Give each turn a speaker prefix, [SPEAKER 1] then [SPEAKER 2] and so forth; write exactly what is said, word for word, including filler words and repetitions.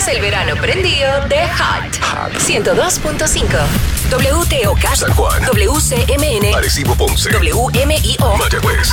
[SPEAKER 1] Tenemos el verano prendido de Hot. ciento dos punto cinco. W T O K.
[SPEAKER 2] San Juan.
[SPEAKER 1] W C M N.
[SPEAKER 2] Arecibo, Ponce.
[SPEAKER 1] W M I O.
[SPEAKER 2] Mayagüez.